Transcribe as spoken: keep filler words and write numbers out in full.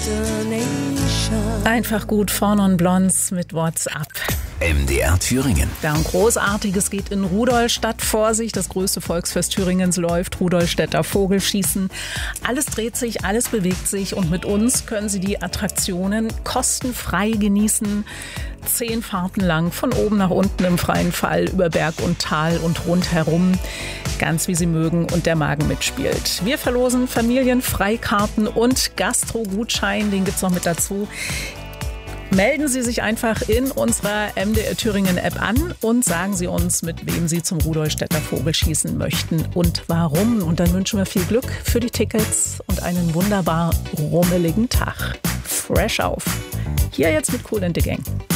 Einfach gut, Four Non Blondes mit WhatsApp. M D R Thüringen. Ja, ein Großartiges geht in Rudolstadt vor sich. Das größte Volksfest Thüringens läuft, Rudolstädter Vogelschießen. Alles dreht sich, alles bewegt sich und mit uns können Sie die Attraktionen kostenfrei genießen. Zehn Fahrten lang, von oben nach unten im freien Fall, über Berg und Tal und rundherum. Ganz wie Sie mögen und der Magen mitspielt. Wir verlosen Familienfreikarten und Gastro-Gutschein, den gibt's noch mit dazu. Melden Sie sich einfach in unserer M D R Thüringen App an und sagen Sie uns, mit wem Sie zum Rudolstädter Vogelschießen möchten und warum. Und dann wünschen wir viel Glück für die Tickets und einen wunderbar rummeligen Tag. Fresh auf. Hier jetzt mit Kool and the Gang.